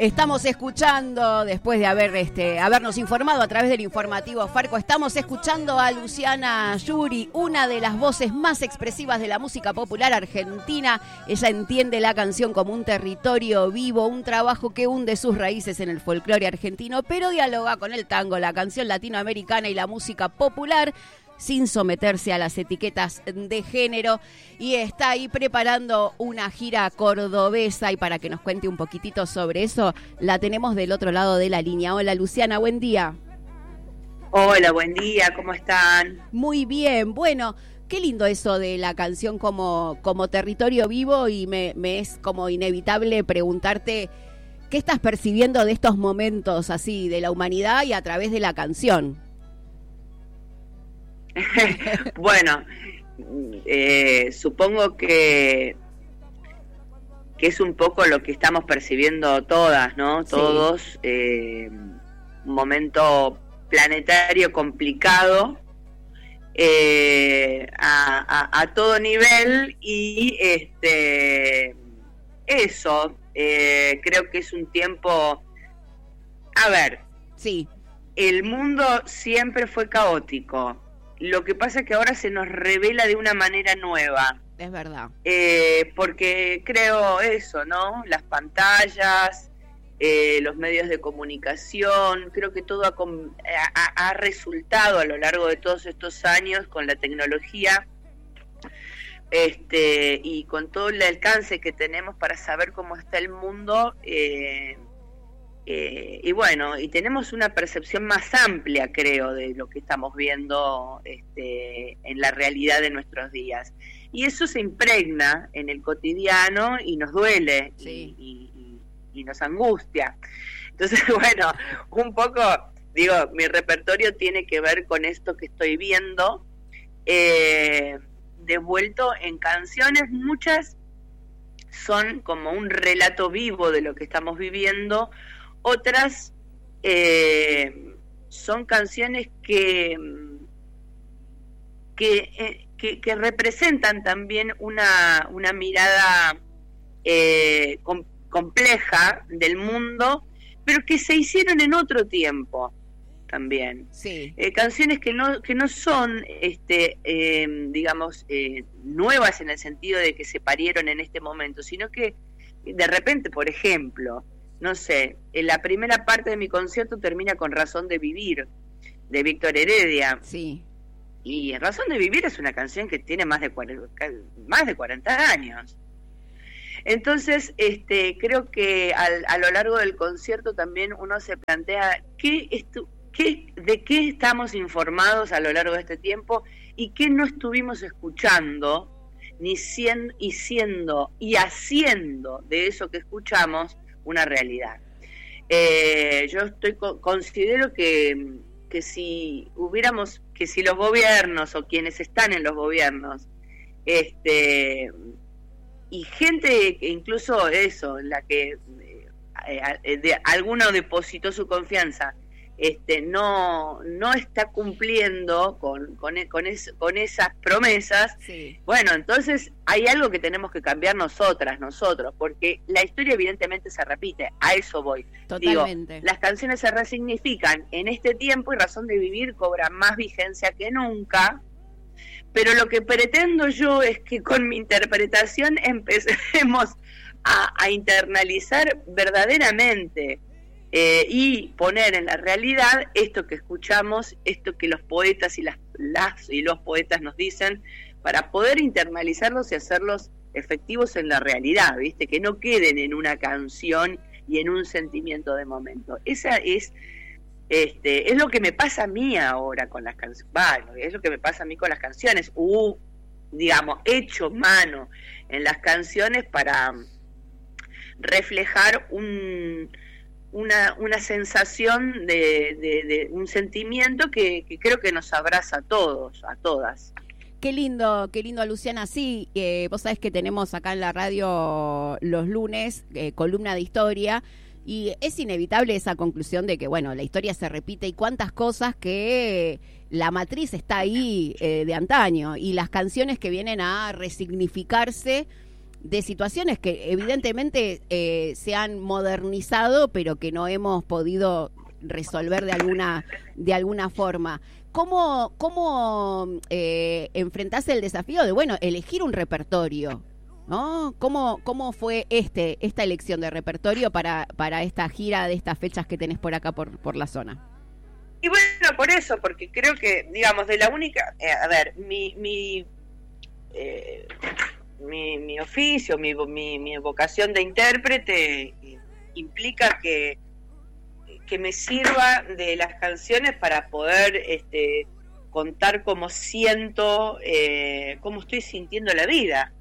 Estamos escuchando, después de habernos informado a través del informativo Farco, estamos escuchando a Luciana Yuri, una de las voces más expresivas de la música popular argentina. Ella entiende la canción como un territorio vivo, un trabajo que hunde sus raíces en el folclore argentino, pero dialoga con el tango, la canción latinoamericana y la música popular, sin someterse a las etiquetas de género, y está ahí preparando una gira cordobesa, y para que nos cuente un poquitito sobre eso, la tenemos del otro lado de la línea. Hola Luciana, buen día. Hola, buen día, ¿cómo están? Muy bien, bueno, qué lindo eso de la canción como territorio vivo, y me es como inevitable preguntarte qué estás percibiendo de estos momentos así de la humanidad y a través de la canción. Bueno, supongo que es un poco lo que estamos percibiendo todas, ¿no? Sí. Todos, un momento planetario complicado, a todo nivel, y eso, creo que es un tiempo, a ver, sí, el mundo siempre fue caótico. Lo que pasa es que ahora se nos revela de una manera nueva. es verdad. Porque creo eso, ¿no? Las pantallas, los medios de comunicación, creo que todo ha resultado a lo largo de todos estos años con la tecnología, y con todo el alcance que tenemos para saber cómo está el mundo, y bueno, y tenemos una percepción más amplia, creo, de lo que estamos viendo en la realidad de nuestros días. Y eso se impregna en el cotidiano y nos duele, sí, y nos angustia. Entonces, bueno, un poco, digo, mi repertorio tiene que ver con esto que estoy viendo, devuelto en canciones. Muchas son como un relato vivo de lo que estamos viviendo. Otras son canciones que representan también una mirada compleja del mundo, pero que se hicieron en otro tiempo también. Sí. Canciones que no son, digamos, nuevas en el sentido de que se parieron en este momento, sino que de repente, por ejemplo, no sé, en la primera parte de mi concierto termina con Razón de Vivir, de Víctor Heredia. Sí. Y Razón de Vivir es una canción que tiene más de 40 años. Entonces, creo que a lo largo del concierto también uno se plantea de qué estamos informados a lo largo de este tiempo y qué no estuvimos escuchando, y haciendo de eso que escuchamos una realidad. Yo considero que si los gobiernos o quienes están en los gobiernos, y gente que incluso eso, en la que alguno depositó su confianza, no está cumpliendo con esas promesas, Sí. bueno, entonces hay algo que tenemos que cambiar nosotros, porque la historia evidentemente se repite, a eso voy. Totalmente. Digo, las canciones se resignifican en este tiempo y Razón de Vivir cobra más vigencia que nunca, pero lo que pretendo yo es que con mi interpretación empecemos a internalizar verdaderamente, y poner en la realidad esto que escuchamos, esto que los poetas y los poetas nos dicen, para poder internalizarlos y hacerlos efectivos en la realidad, ¿viste? Que no queden en una canción y en un sentimiento de momento. Esa es lo que me pasa a mí ahora con las canciones. Bueno, es lo que me pasa a mí con las canciones. Digamos, hecho mano en las canciones para reflejar una sensación de un sentimiento que creo que nos abraza a todos, a todas. Qué lindo, Luciana. Sí, vos sabés que tenemos acá en la radio los lunes columna de historia, y es inevitable esa conclusión de que, bueno, la historia se repite y cuántas cosas que la matriz está ahí de antaño, y las canciones que vienen a resignificarse de situaciones que evidentemente se han modernizado, pero que no hemos podido resolver de alguna forma. ¿Cómo enfrentás el desafío de, bueno, elegir un repertorio, ¿no? ¿Cómo fue esta elección de repertorio para esta gira de estas fechas que tenés por acá, por la zona? Y bueno, por eso, porque creo que, digamos, de la única... a ver, mi oficio, mi vocación de intérprete implica que me sirva de las canciones para poder contar cómo siento, cómo estoy sintiendo la vida.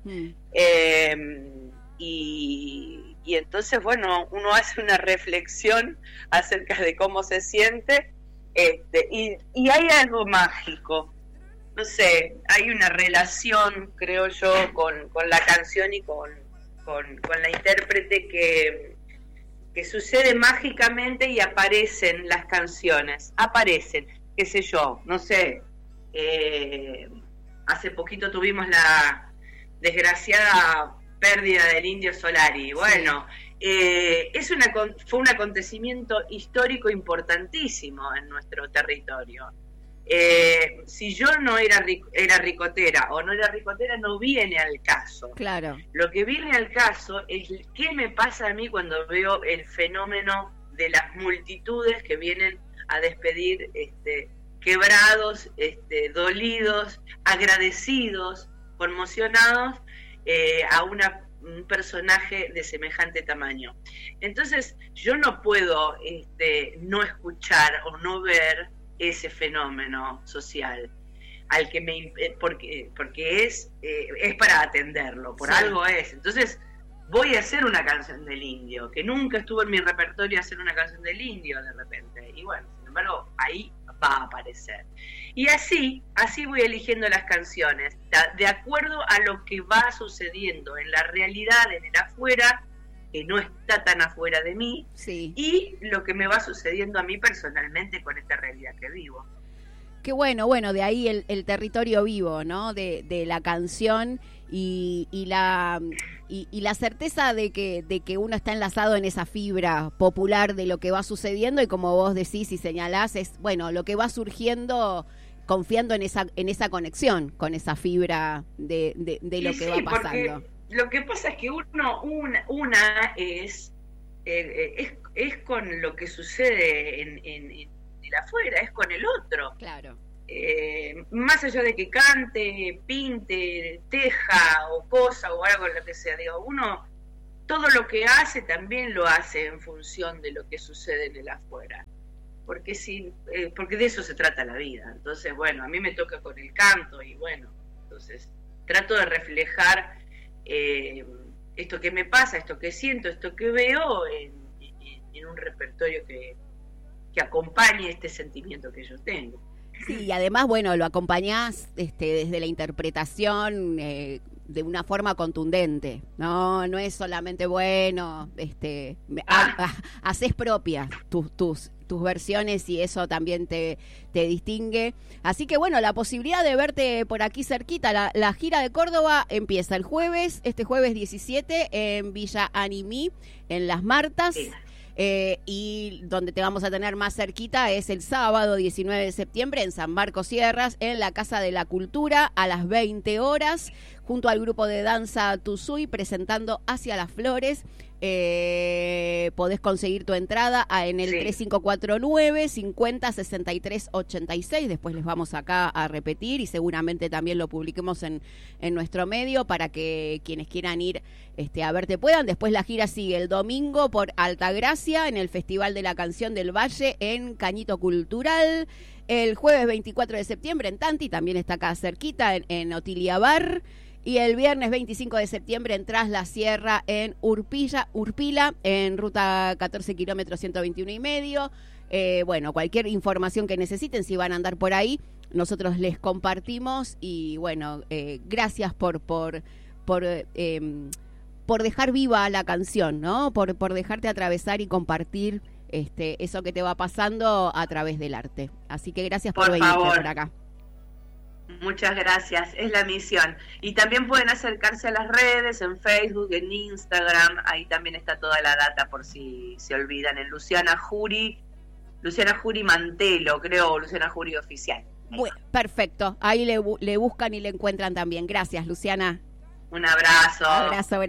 Y entonces, bueno, uno hace una reflexión acerca de cómo se siente, y hay algo mágico. No sé, hay una relación, creo yo, con la canción y con la intérprete que sucede mágicamente y aparecen las canciones, qué sé yo, no sé, hace poquito tuvimos la desgraciada pérdida del Indio Solari, bueno, fue un acontecimiento histórico importantísimo en nuestro territorio. Si yo no era ricotera o no era ricotera, no viene al caso. Claro. Lo que viene al caso es qué me pasa a mí cuando veo el fenómeno de las multitudes que vienen a despedir quebrados, dolidos, agradecidos, conmocionados a un personaje de semejante tamaño. Entonces yo no puedo no escuchar o no ver ese fenómeno social al que porque es para atenderlo, por algo es. Entonces voy a hacer una canción del indio, que nunca estuvo en mi repertorio hacer una canción del indio de repente, y bueno, sin embargo ahí va a aparecer. Y así voy eligiendo las canciones, de acuerdo a lo que va sucediendo en la realidad, en el afuera, que no está tan afuera de mí, sí, y lo que me va sucediendo a mí personalmente con esta realidad que vivo. Qué bueno, de ahí el territorio vivo, ¿no? De la canción y la certeza de que uno está enlazado en esa fibra popular de lo que va sucediendo, y como vos decís y señalás, es, bueno, lo que va surgiendo confiando en esa conexión con esa fibra de lo que va pasando. Lo que pasa es que una es con lo que sucede en el afuera, es con el otro. Claro. Más allá de que cante, pinte, teja o cosa o algo, lo que sea, digo, uno todo lo que hace también lo hace en función de lo que sucede en el afuera. Porque de eso se trata la vida. Entonces, bueno, a mí me toca con el canto y bueno, entonces trato de reflejar esto que me pasa, esto que siento, esto que veo en un repertorio que acompañe este sentimiento que yo tengo. Sí, y además, bueno, lo acompañás desde la interpretación de una forma contundente, no es solamente bueno, haces propias tus versiones y eso también te distingue. Así que bueno, la posibilidad de verte por aquí cerquita, la gira de Córdoba empieza este jueves 17 en Villa Animí, en Las Martas. Sí. Y donde te vamos a tener más cerquita es el sábado 19 de septiembre en San Marcos Sierras, en la Casa de la Cultura, a las 20 horas, junto al grupo de danza Tuzuy, presentando Hacia las Flores. Podés conseguir tu entrada en el 3549-506386. Después les vamos acá a repetir y seguramente también lo publiquemos en nuestro medio para que quienes quieran ir a verte puedan. Después la gira sigue el domingo por Altagracia en el Festival de la Canción del Valle en Cañito Cultural. El jueves 24 de septiembre en Tanti, también está acá cerquita en Otilia Bar. Y el viernes 25 de septiembre en Tras la Sierra en Urpila, en ruta 14 kilómetros 121 y medio. Bueno, cualquier información que necesiten, si van a andar por ahí, nosotros les compartimos. Y bueno, gracias por dejar viva la canción, ¿no? Por dejarte atravesar y compartir eso que te va pasando a través del arte. Así que gracias por venir por acá. Muchas gracias, es la misión. Y también pueden acercarse a las redes, en Facebook, en Instagram, ahí también está toda la data por si se olvidan, en Luciana Jury Mantelo, creo, Luciana Jury Oficial. Bueno, perfecto, ahí le buscan y le encuentran también. Gracias, Luciana. Un abrazo. Abrazo.